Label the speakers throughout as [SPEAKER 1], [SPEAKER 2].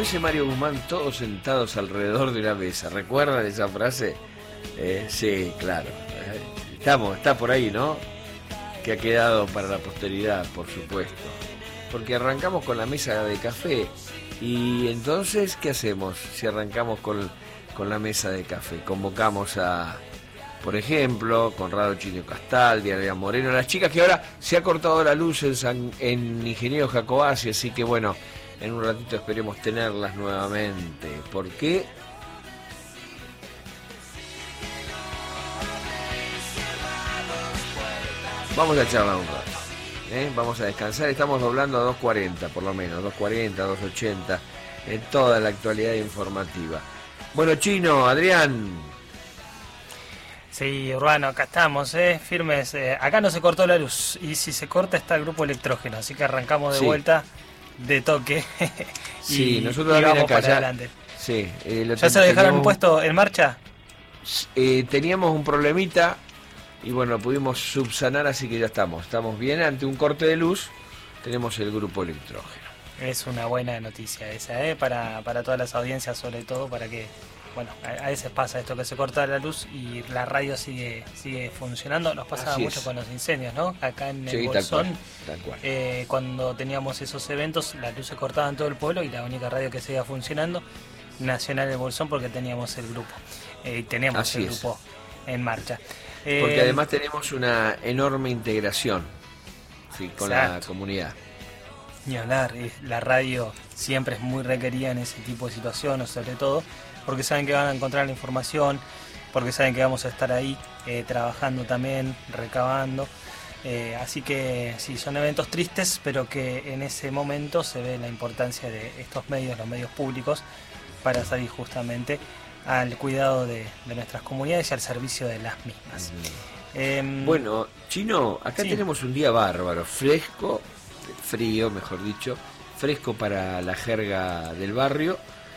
[SPEAKER 1] dice Mario Guzmán, todos sentados alrededor de una mesa. ¿Recuerdan esa frase? Sí, claro. Está por ahí, ¿no? Que ha quedado para la posteridad, por supuesto. Porque arrancamos con la mesa de café. Y entonces, ¿qué hacemos si arrancamos con la mesa de café? Convocamos a, por ejemplo, Conrado Chino Castaldi, Adrián Moreno, las chicas que ahora se ha cortado la luz en Ingeniero Jacobacci, así que bueno, en un ratito esperemos tenerlas nuevamente. ¿Por qué? Vamos a charlar un rato. Vamos a descansar, estamos doblando a 2.40 por lo menos, 2.40, 2.80 en toda la actualidad informativa. Bueno, Chino, Adrián.
[SPEAKER 2] Sí, Urbano, acá estamos, firmes. Acá no se cortó la luz y si se corta está el grupo electrógeno, así que arrancamos de vuelta de toque.
[SPEAKER 1] Sí, nosotros también
[SPEAKER 2] vamos
[SPEAKER 1] acá
[SPEAKER 2] para
[SPEAKER 1] ya.
[SPEAKER 2] Adelante.
[SPEAKER 1] Sí,
[SPEAKER 2] ¿Ya se lo dejaron puesto en marcha?
[SPEAKER 1] Teníamos un problemita. Y bueno, lo pudimos subsanar, así que ya estamos bien. Ante un corte de luz, tenemos el grupo electrógeno.
[SPEAKER 2] Es una buena noticia esa, para todas las audiencias, sobre todo, para que, bueno, a veces pasa esto, que se corta la luz y la radio sigue funcionando. Nos pasaba mucho con los incendios, ¿no? Acá en el Bolsón,
[SPEAKER 1] tal cual.
[SPEAKER 2] Cuando teníamos esos eventos, la luz se cortaba en todo el pueblo y la única radio que seguía funcionando, Nacional del Bolsón, porque teníamos el grupo. Tenemos el grupo en marcha.
[SPEAKER 1] Porque además tenemos una enorme integración, ¿sí?, con la comunidad.
[SPEAKER 2] Ni hablar, la radio siempre es muy requerida en ese tipo de situaciones, sobre todo porque saben que van a encontrar la información, porque saben que vamos a estar ahí trabajando también, recabando. Así que sí, son eventos tristes, pero que en ese momento se ve la importancia de estos medios, los medios públicos, para salir justamente al cuidado de nuestras comunidades y al servicio de las mismas.
[SPEAKER 1] Bueno, Chino, acá tenemos un día bárbaro, frío, mejor dicho, fresco para la jerga del barrio,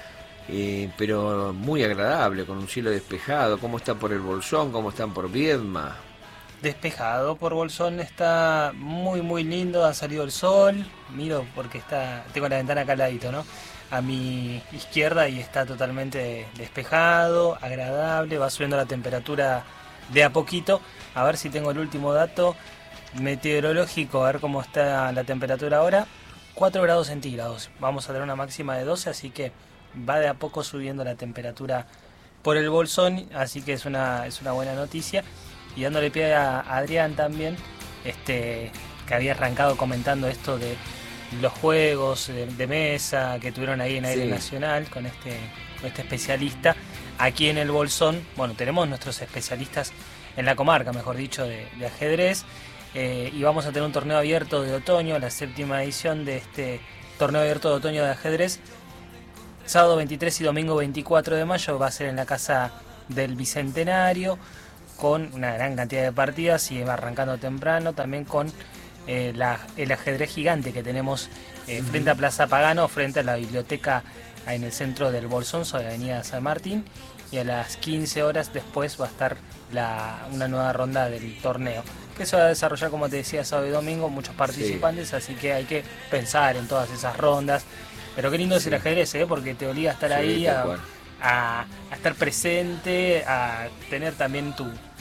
[SPEAKER 1] pero muy agradable, con un cielo despejado. ¿Cómo está por el Bolsón? ¿Cómo están por Viedma?
[SPEAKER 2] Despejado por Bolsón, está muy muy lindo, ha salido el sol, miro porque tengo la ventana acá al ladito, ¿no?, a mi izquierda, y está totalmente despejado, agradable, va subiendo la temperatura de a poquito. A ver si tengo el último dato meteorológico, a ver cómo está la temperatura ahora. 4 grados centígrados, vamos a tener una máxima de 12, así que va de a poco subiendo la temperatura por el Bolsón, así que es una buena noticia. Y dándole pie a Adrián también, que había arrancado comentando esto de los juegos de mesa que tuvieron ahí en Aire Nacional con este especialista. Aquí en el Bolsón, bueno, tenemos nuestros especialistas en la comarca, mejor dicho, de ajedrez, y vamos a tener un torneo abierto de otoño, la 7ª edición de este torneo abierto de otoño de ajedrez, sábado 23 y domingo 24 de mayo, va a ser en la Casa del Bicentenario, con una gran cantidad de partidas y va arrancando temprano, también con el ajedrez gigante que tenemos frente a Plaza Pagano, frente a la biblioteca en el centro del Bolsón, sobre Avenida San Martín, y a las 15 horas después va a estar una nueva ronda del torneo, que se va a desarrollar, como te decía, sábado y domingo, muchos participantes, así que hay que pensar en todas esas rondas. Pero qué lindo es el ajedrez, porque te obliga a estar ahí, a estar presente, a tener también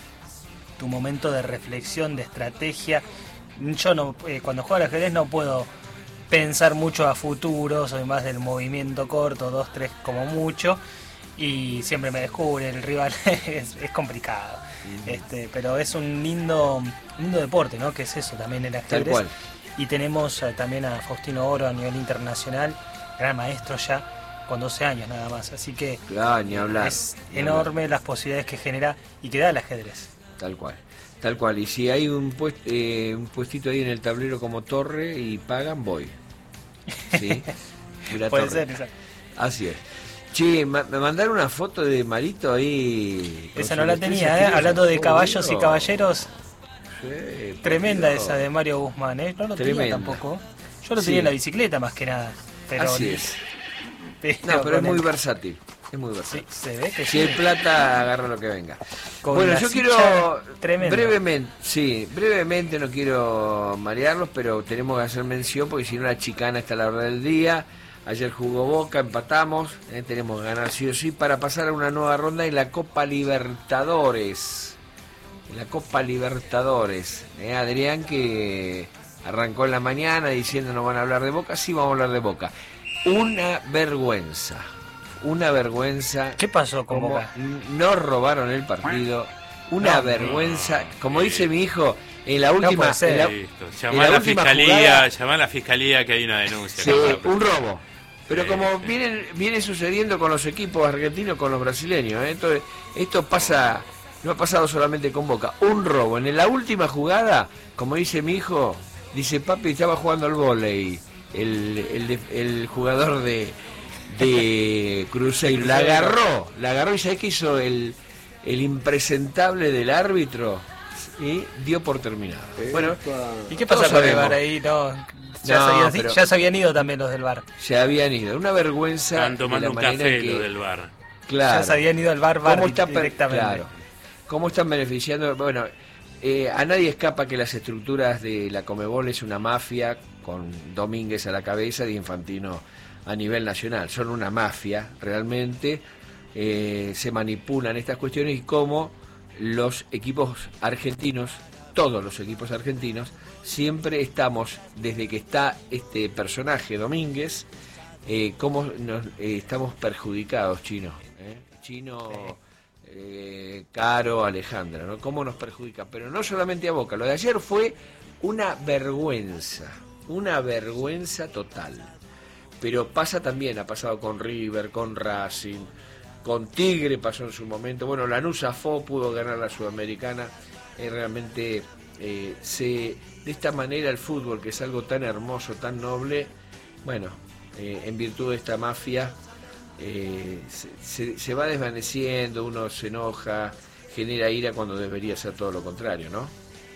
[SPEAKER 2] tu momento de reflexión, de estrategia. Yo no, cuando juego al ajedrez no puedo pensar mucho a futuro, soy más del movimiento corto, 2, 3 como mucho, y siempre me descubre el rival. es complicado, pero es un lindo deporte, ¿no?, que es eso también, el ajedrez. Tal cual. Y tenemos también a Faustino Oro a nivel internacional, gran maestro ya, con 12 años nada más, así que
[SPEAKER 1] ni hablar,
[SPEAKER 2] es enorme las posibilidades que genera y que da el ajedrez.
[SPEAKER 1] Tal cual, y si hay un puestito ahí en el tablero como torre y pagan, voy. ¿Sí?
[SPEAKER 2] Puede ser, esa.
[SPEAKER 1] Así es. Che, me mandaron una foto de Marito ahí.
[SPEAKER 2] Esa no la tenía, hablando de caballos y caballeros.
[SPEAKER 1] Sí,
[SPEAKER 2] tremenda esa de Mario Guzmán, no lo tenía tampoco. Yo lo tenía en la bicicleta más que nada. Pero
[SPEAKER 1] así es. Pero es muy versátil. Es muy versátil.
[SPEAKER 2] Sí, se ve que
[SPEAKER 1] si hay plata, agarra lo que venga. Bueno, yo quiero brevemente, no quiero marearlos, pero tenemos que hacer mención porque si no la chicana está a la hora del día. Ayer jugó Boca, empatamos, tenemos que ganar sí o sí para pasar a una nueva ronda en la Copa Libertadores. En la Copa Libertadores. Adrián, que arrancó en la mañana diciendo no van a hablar de Boca, sí vamos a hablar de Boca. Una vergüenza.
[SPEAKER 2] ¿Qué pasó con
[SPEAKER 1] Como
[SPEAKER 2] Boca?
[SPEAKER 1] nos robaron el partido. Una vergüenza. Como dice mi hijo, en la última...
[SPEAKER 3] Listo. Llamá a la fiscalía, llamá a la fiscalía que hay una denuncia.
[SPEAKER 1] Sí, un robo. Pero como viene sucediendo con los equipos argentinos, con los brasileños, esto pasa, no ha pasado solamente con Boca. Un robo. En la última jugada, como dice mi hijo, dice papi, estaba jugando al vóley. El jugador de Cruzeiro la agarró y ¿sabés qué hizo el impresentable del árbitro? Y dio por terminado. Bueno,
[SPEAKER 2] ¿y qué pasa con el VAR ahí? Ya se habían ido también los del VAR.
[SPEAKER 1] Se habían ido. Una vergüenza.
[SPEAKER 3] Están tomando un café los del VAR.
[SPEAKER 1] Claro.
[SPEAKER 2] Ya se habían ido al VAR directamente.
[SPEAKER 1] Claro. ¿Cómo están beneficiando? Bueno, a nadie escapa que las estructuras de la Conmebol es una mafia, con Domínguez a la cabeza, de Infantino a nivel nacional. Son una mafia, realmente. Se manipulan estas cuestiones y cómo los equipos argentinos, todos los equipos argentinos, siempre estamos, desde que está este personaje Domínguez, cómo estamos perjudicados, Chino. Chino, Caro, Alejandra, ¿no? Cómo nos perjudica, pero no solamente a Boca. Lo de ayer fue una vergüenza total. Pero pasa también, ha pasado con River, con Racing, con Tigre pasó en su momento. Bueno, Lanús zafó, pudo ganar la Sudamericana. Realmente de esta manera el fútbol, que es algo tan hermoso, tan noble, bueno, en virtud de esta mafia se va desvaneciendo, uno se enoja, genera ira cuando debería ser todo lo contrario, ¿no?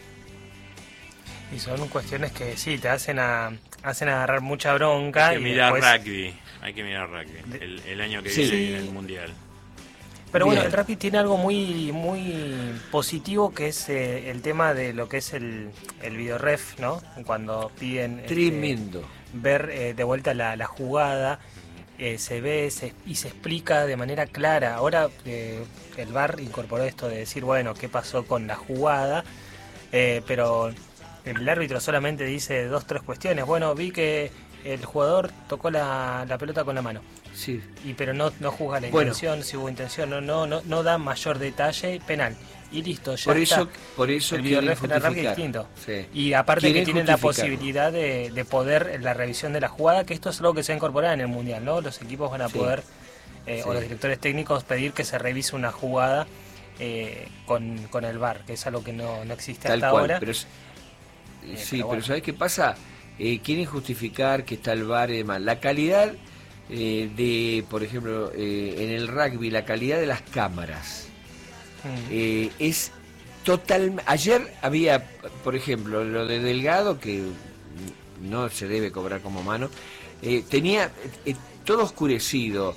[SPEAKER 2] Y son cuestiones que sí, te hacen agarrar mucha bronca.
[SPEAKER 3] Hay que mirar rugby. El año que viene en el Mundial.
[SPEAKER 2] Pero bueno, el rugby tiene algo muy positivo, que es el tema de lo que es el videoref, ¿no? Cuando piden
[SPEAKER 1] tremendo
[SPEAKER 2] ver de vuelta la jugada, se ve y se explica de manera clara. Ahora el VAR incorporó esto de decir, bueno, qué pasó con la jugada, pero el árbitro solamente dice 2-3 cuestiones. Bueno, vi que el jugador tocó la pelota con la mano.
[SPEAKER 1] Sí.
[SPEAKER 2] Pero no juzga la intención, si hubo intención, no da mayor detalle, penal. Y listo, ya está.
[SPEAKER 1] Por eso
[SPEAKER 2] el videoref en el rugby es distinto. Sí. Y aparte que tienen la posibilidad de poder, la revisión de la jugada, que esto es algo que se va a incorporar en el Mundial, ¿no? Los equipos van a poder, o los directores técnicos, pedir que se revise una jugada con el VAR, que es algo que no existe hasta ahora.
[SPEAKER 1] Pero pero ¿sabés qué pasa? Quieren justificar que está el VAR y demás. La calidad por ejemplo, en el rugby, la calidad de las cámaras es total. Ayer había, por ejemplo, lo de Delgado, que no se debe cobrar como mano, tenía todo oscurecido.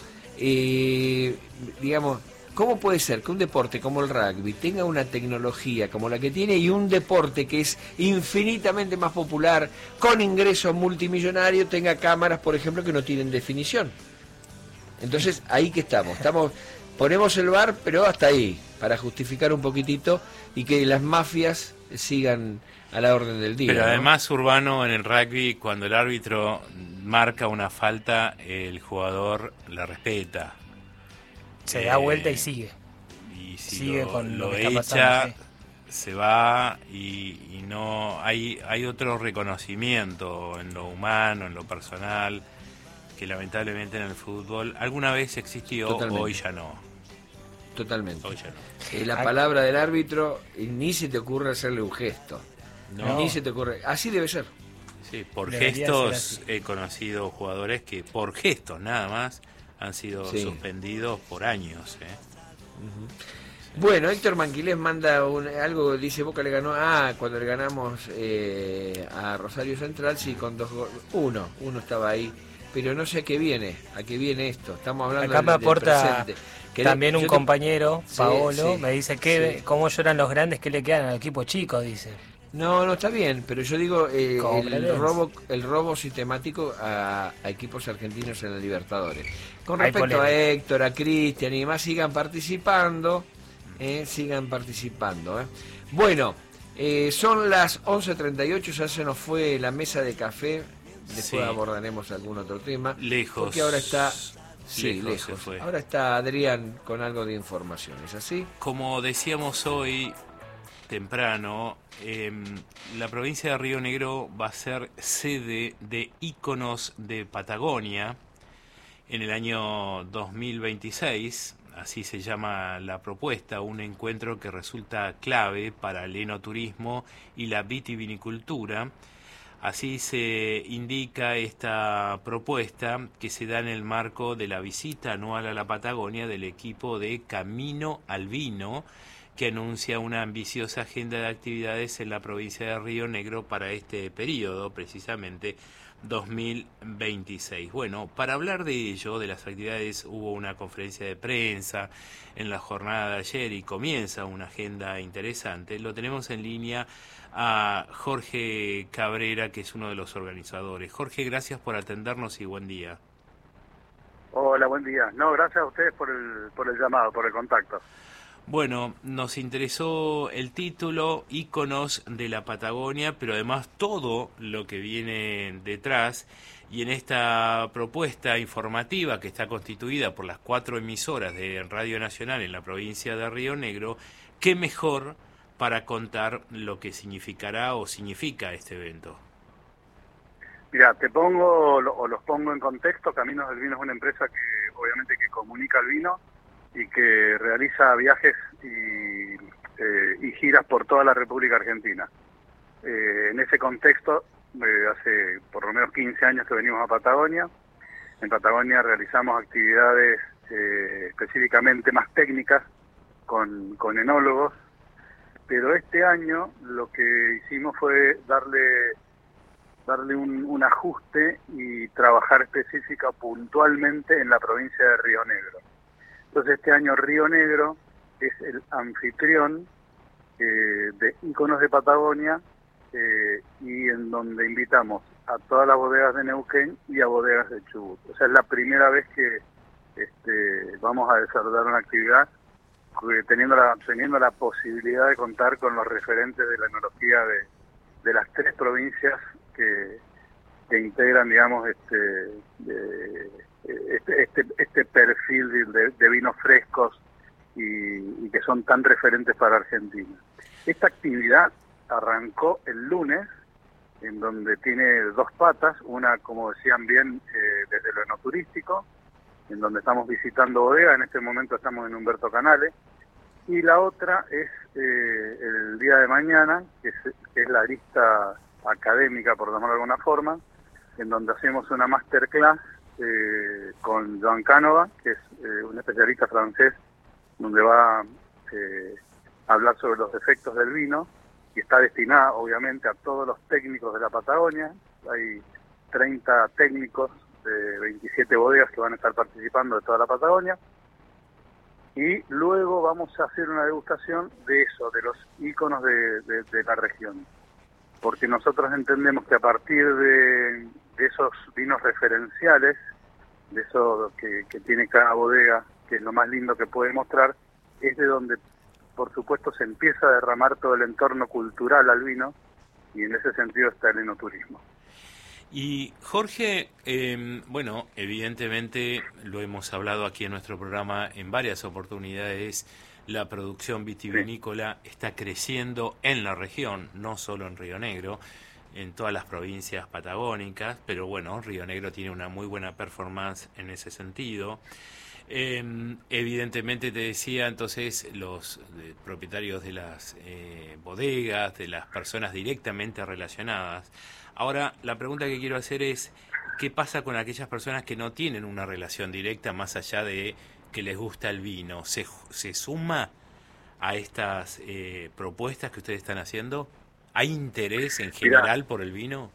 [SPEAKER 1] Digamos, ¿cómo puede ser que un deporte como el rugby tenga una tecnología como la que tiene y un deporte que es infinitamente más popular, con ingresos multimillonarios, tenga cámaras, por ejemplo, que no tienen definición? Entonces, ahí que estamos ponemos el VAR, pero hasta ahí, para justificar un poquitito y que las mafias sigan a la orden del día.
[SPEAKER 3] Pero
[SPEAKER 1] ¿no?
[SPEAKER 3] además, Urbano, en el rugby, cuando el árbitro marca una falta, el jugador la respeta.
[SPEAKER 2] Se da vuelta y sigue.
[SPEAKER 3] Y si
[SPEAKER 2] sigue con
[SPEAKER 3] lo
[SPEAKER 2] que está
[SPEAKER 3] echa,
[SPEAKER 2] pasando,
[SPEAKER 3] se va y no hay otro reconocimiento en lo humano, en lo personal, que lamentablemente en el fútbol alguna vez existió. Totalmente. Hoy ya no.
[SPEAKER 1] Totalmente.
[SPEAKER 3] Hoy ya no.
[SPEAKER 1] La palabra del árbitro, ni se te ocurre hacerle un gesto.
[SPEAKER 3] No.
[SPEAKER 1] Ni se te ocurre. Así debe ser.
[SPEAKER 3] Sí, por gestos he conocido jugadores que por gestos nada más han sido suspendidos por años.
[SPEAKER 1] Uh-huh. Sí. Bueno, Héctor Manquilés manda algo, dice Boca le ganó, cuando le ganamos a Rosario Central, sí, con 2 goles. Uno estaba ahí, pero no sé a qué viene esto. Estamos hablando
[SPEAKER 2] acá me aporta
[SPEAKER 1] presente.
[SPEAKER 2] También un compañero, Paolo, me dice cómo lloran los grandes, que le quedan al equipo chico, dice.
[SPEAKER 1] No, no está bien, pero yo digo el robo sistemático a equipos argentinos en la Libertadores. Con respecto a Héctor, a Cristian y demás, sigan participando. Bueno, son las 11:38, ya se nos fue la mesa de café. Después abordaremos algún otro tema.
[SPEAKER 3] Lejos.
[SPEAKER 1] Porque ahora está... Sí, lejos. Ahora está Adrián con algo de información, ¿es así?
[SPEAKER 3] Como decíamos hoy temprano, la provincia de Río Negro va a ser sede de Íconos de Patagonia en el año 2026, así se llama la propuesta, un encuentro que resulta clave para el enoturismo y la vitivinicultura. Así se indica esta propuesta que se da en el marco de la visita anual a la Patagonia del equipo de Camino al Vino, que anuncia una ambiciosa agenda de actividades en la provincia de Río Negro para este periodo, precisamente 2026. Bueno, para hablar de ello, de las actividades, hubo una conferencia de prensa en la jornada de ayer y comienza una agenda interesante. Lo tenemos en línea a Jorge Cabrera, que es uno de los organizadores. Jorge, gracias por atendernos y buen día.
[SPEAKER 4] Hola, buen día. No, gracias a ustedes por el llamado, por el contacto.
[SPEAKER 3] Bueno, nos interesó el título, Íconos de la Patagonia, pero además todo lo que viene detrás. Y en esta propuesta informativa que está constituida por las 4 emisoras de Radio Nacional en la provincia de Río Negro, ¿qué mejor para contar lo que significará o significa este evento?
[SPEAKER 4] Mira, los pongo en contexto. Caminos del Vino es una empresa que obviamente que comunica el vino y que realiza viajes y giras por toda la República Argentina. En ese contexto, hace por lo menos 15 años que venimos a Patagonia. En Patagonia realizamos actividades específicamente más técnicas con enólogos, pero este año lo que hicimos fue darle un ajuste y trabajar específica puntualmente en la provincia de Río Negro. Entonces este año Río Negro es el anfitrión de Íconos de Patagonia y en donde invitamos a todas las bodegas de Neuquén y a bodegas de Chubut. O sea, es la primera vez que vamos a desarrollar una actividad teniendo la posibilidad de contar con los referentes de la enología de las 3 provincias que integran, digamos, este perfil de vinos frescos y que son tan referentes para Argentina. Esta actividad arrancó el lunes, en donde tiene 2 patas, una, como decían bien, desde lo enoturístico, en donde estamos visitando bodegas. En este momento estamos en Humberto Canales, y la otra es el día de mañana, que es la lista académica, por llamarlo de alguna forma, en donde hacemos una masterclass con Joan Cánova, que es un especialista francés, donde va a hablar sobre los efectos del vino, y está destinada obviamente a todos los técnicos de la Patagonia. Hay 30 técnicos de 27 bodegas que van a estar participando de toda la Patagonia, y luego vamos a hacer una degustación de los íconos de la región, porque nosotros entendemos que a partir de esos vinos referenciales, de eso que tiene cada bodega, que es lo más lindo que puede mostrar, es de donde, por supuesto, se empieza a derramar todo el entorno cultural al vino, y en ese sentido está el enoturismo.
[SPEAKER 3] Y Jorge, bueno, evidentemente lo hemos hablado aquí en nuestro programa en varias oportunidades, la producción vitivinícola está creciendo en la región, no solo en Río Negro, en todas las provincias patagónicas, pero bueno, Río Negro tiene una muy buena performance en ese sentido. Evidentemente, te decía, entonces los propietarios de las bodegas, de las personas directamente relacionadas. Ahora, la pregunta que quiero hacer es, ¿qué pasa con aquellas personas que no tienen una relación directa más allá de que les gusta el vino? ¿Se suma a estas propuestas que ustedes están haciendo? ¿Hay interés en general por el vino?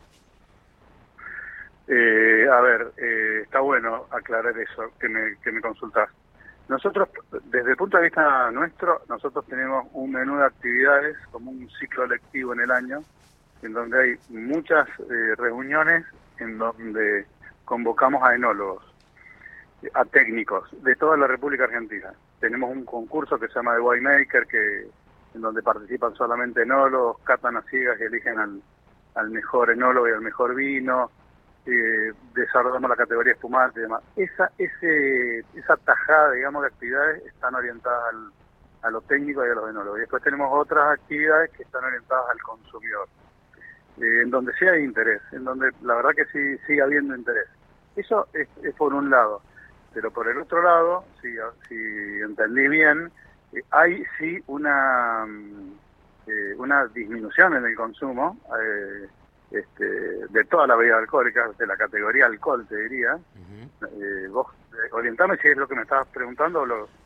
[SPEAKER 4] Está bueno aclarar eso que me consultás. Nosotros, desde el punto de vista nuestro, nosotros tenemos un menú de actividades, como un ciclo lectivo en el año, en donde hay muchas reuniones en donde convocamos a enólogos, a técnicos de toda la República Argentina. Tenemos un concurso que se llama The Winemaker, en donde participan solamente enólogos, catan a ciegas y eligen al mejor enólogo y al mejor vino. Desarrollamos la categoría espumante y demás. Esa tajada, digamos, de actividades están orientadas a los técnicos y a los enólogos. Y después tenemos otras actividades que están orientadas al consumidor, en donde sí hay interés, en donde la verdad que sí sigue habiendo interés. Eso es por un lado. Pero por el otro lado, si entendí bien, hay sí una disminución en el consumo de todas las bebidas alcohólicas, de la categoría alcohol, te diría.
[SPEAKER 3] Uh-huh.
[SPEAKER 4] Vos orientame si es lo que me estabas preguntando.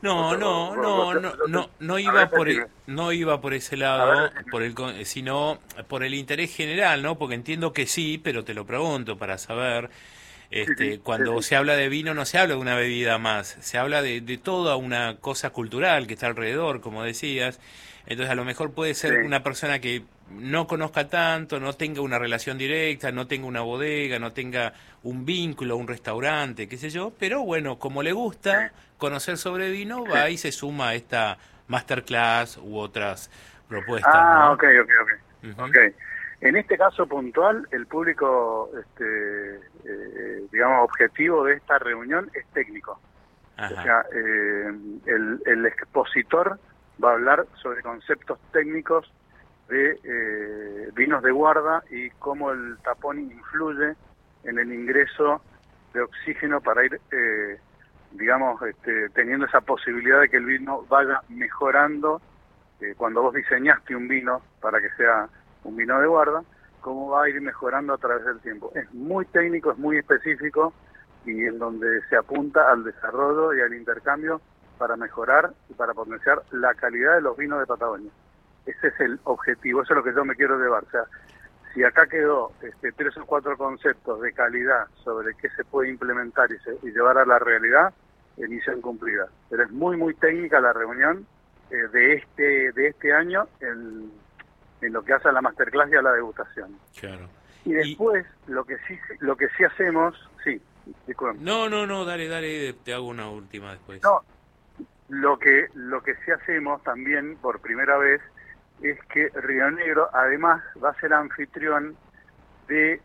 [SPEAKER 3] No iba por ese lado, sino por el interés general, ¿no? Porque entiendo que sí, pero te lo pregunto para saber. Cuando se habla de vino no se habla de una bebida más, se habla de toda una cosa cultural que está alrededor, como decías. Entonces a lo mejor puede ser una persona que no conozca tanto, no tenga una relación directa, no tenga una bodega, no tenga un vínculo, un restaurante, qué sé yo, pero bueno, como le gusta conocer sobre vino, va y se suma a esta masterclass u otras propuestas, ¿no?
[SPEAKER 4] Ok. Uh-huh. Okay. En este caso puntual, el público, digamos, objetivo de esta reunión es técnico. Ajá. O sea, el expositor va a hablar sobre conceptos técnicos de vinos de guarda y cómo el tapón influye en el ingreso de oxígeno para ir, digamos, teniendo esa posibilidad de que el vino vaya mejorando. Cuando vos diseñaste un vino para que sea un vino de guarda, cómo va a ir mejorando a través del tiempo. Es muy técnico, es muy específico y en donde se apunta al desarrollo y al intercambio para mejorar y para potenciar la calidad de los vinos de Patagonia. Ese es el objetivo, eso es lo que yo me quiero llevar. O sea, si acá quedó 3 o 4 conceptos de calidad sobre qué se puede implementar y llevar a la realidad, misión cumplida. Pero es muy, muy técnica la reunión de este año en lo que hace a la masterclass y a la degustación.
[SPEAKER 3] Claro.
[SPEAKER 4] Y después, lo que sí hacemos, sí, disculpen.
[SPEAKER 3] No, dale, te hago una última después.
[SPEAKER 4] No, lo que sí hacemos también, por primera vez, es que Río Negro, además, va a ser anfitrión de,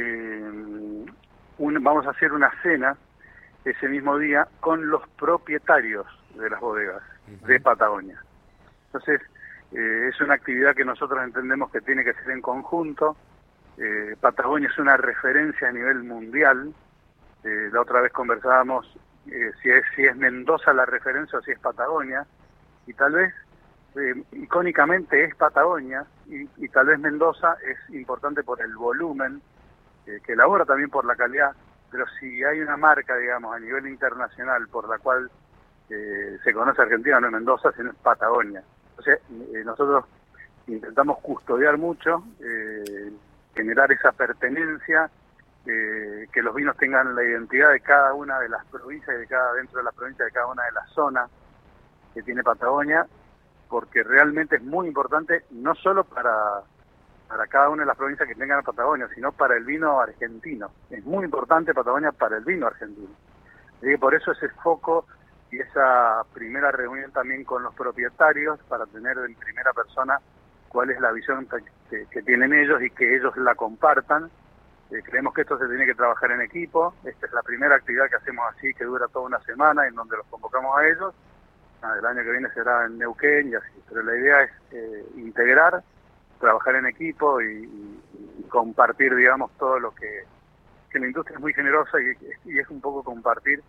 [SPEAKER 4] vamos a hacer una cena ese mismo día con los propietarios de las bodegas de Patagonia. Entonces, es una actividad que nosotros entendemos que tiene que ser en conjunto. Patagonia es una referencia a nivel mundial. La otra vez conversábamos si es Mendoza la referencia o si es Patagonia. Y tal vez, icónicamente es Patagonia, y tal vez Mendoza es importante por el volumen, que elabora también por la calidad. Pero si hay una marca, digamos, a nivel internacional por la cual se conoce Argentina, no es Mendoza, sino es Patagonia. Entonces, nosotros intentamos custodiar mucho, generar esa pertenencia, que los vinos tengan la identidad de cada una de las provincias y dentro de la provincia de cada una de las zonas que tiene Patagonia, porque realmente es muy importante, no solo para cada una de las provincias que tengan Patagonia, sino para el vino argentino. Es muy importante Patagonia para el vino argentino. Y por eso ese foco y esa primera reunión también con los propietarios, para tener en primera persona cuál es la visión que tienen ellos y que ellos la compartan. Creemos que esto se tiene que trabajar en equipo. Esta es la primera actividad que hacemos así, que dura toda una semana, en donde los convocamos a ellos. El año que viene será en Neuquén y así. Pero la idea es integrar, trabajar en equipo y compartir, digamos, todo lo que la industria es muy generosa y es un poco compartir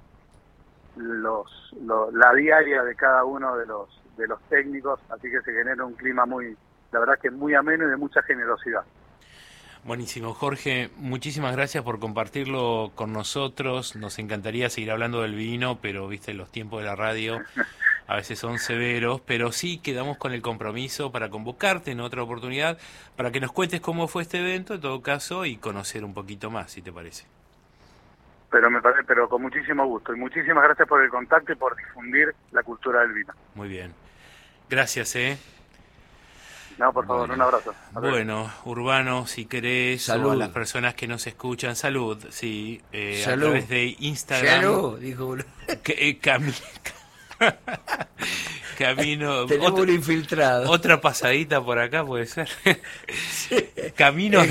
[SPEAKER 4] la diaria de cada uno de los técnicos, así que se genera un clima la verdad que muy ameno y de mucha generosidad.
[SPEAKER 3] Buenísimo, Jorge, muchísimas gracias por compartirlo con nosotros. Nos encantaría seguir hablando del vino, pero viste, los tiempos de la radio a veces son severos, pero sí quedamos con el compromiso para convocarte en otra oportunidad, para que nos cuentes cómo fue este evento, en todo caso, y conocer un poquito más, si te parece.
[SPEAKER 4] pero con muchísimo gusto. Y muchísimas gracias por el contacto y por difundir la cultura del vino.
[SPEAKER 3] Muy bien. Gracias,
[SPEAKER 4] No, por favor, un abrazo.
[SPEAKER 3] Bueno, Urbano, si querés,
[SPEAKER 1] salud.
[SPEAKER 3] o a las personas que nos escuchan, salud, sí,
[SPEAKER 1] salud.
[SPEAKER 3] A través de Instagram.
[SPEAKER 1] Salud, dijo uno.
[SPEAKER 3] Camino.
[SPEAKER 1] Tenemos un infiltrado.
[SPEAKER 3] Otra pasadita por acá puede ser.
[SPEAKER 1] Sí.
[SPEAKER 3] Caminos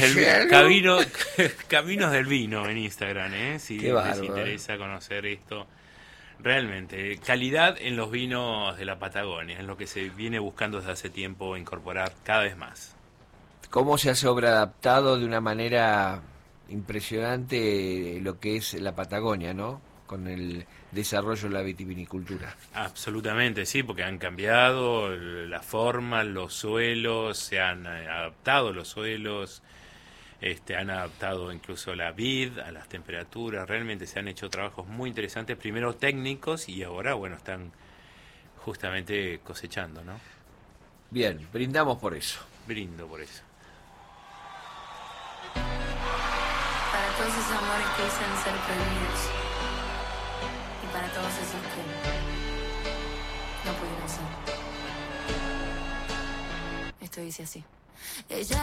[SPEAKER 3] del vino en Instagram, si les interesa conocer esto. Realmente, calidad en los vinos de la Patagonia es lo que se viene buscando desde hace tiempo incorporar cada vez más.
[SPEAKER 1] ¿Cómo se ha sobreadaptado de una manera impresionante lo que es la Patagonia, ¿no? Con el desarrollo de la vitivinicultura.
[SPEAKER 3] Absolutamente, sí, porque han cambiado la forma, los suelos, se han adaptado los suelos, han adaptado incluso la vid a las temperaturas, realmente se han hecho trabajos muy interesantes, primero técnicos y ahora, bueno, están justamente cosechando, ¿no?
[SPEAKER 1] Bien, brindamos por eso.
[SPEAKER 3] Brindo por eso.
[SPEAKER 5] Para todos esos amores que dicen ser prohibidos y para todos esos que no pudieron ser. Esto dice así. Ella